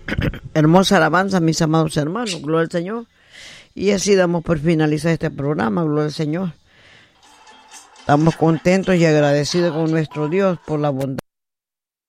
hermosa alabanza, mis amados hermanos, gloria al Señor. Y así damos por finalizar este programa, gloria al Señor. Estamos contentos y agradecidos con nuestro Dios por la bondad